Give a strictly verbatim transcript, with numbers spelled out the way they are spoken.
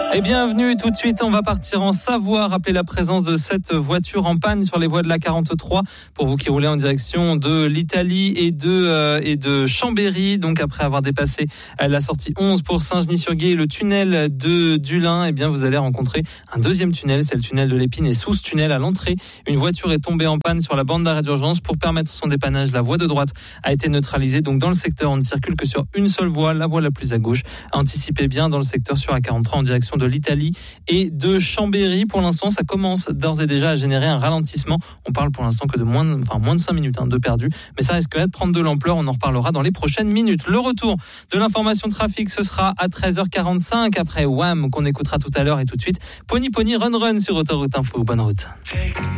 Et bienvenue, tout de suite on va partir en Savoie, rappeler la présence de cette voiture en panne sur les voies de l'A quarante-trois pour vous qui roulez en direction de l'Italie et de, euh, et de Chambéry. Donc après avoir dépassé la sortie onze pour Saint-Genis-sur-Guiers et le tunnel de Dulin, eh bien vous allez rencontrer un deuxième tunnel, c'est le tunnel de l'Épine, et sous ce tunnel à l'entrée, une voiture est tombée en panne sur la bande d'arrêt d'urgence. Pour permettre son dépannage, la voie de droite a été neutralisée. Donc dans le secteur, on ne circule que sur une seule voie, la voie la plus à gauche. Anticipez bien dans le secteur sur A quarante-trois en direction de l'Italie et de Chambéry. Pour l'instant, ça commence d'ores et déjà à générer un ralentissement. On parle pour l'instant que de moins de, enfin, moins de cinq minutes hein, de perdu, mais ça risquerait de prendre de l'ampleur. On en reparlera dans les prochaines minutes. Le retour de l'information trafic, ce sera à treize heures quarante-cinq après Wham qu'on écoutera tout à l'heure, et tout de suite Pony Pony Run Run sur Autoroute Info. Bonne route.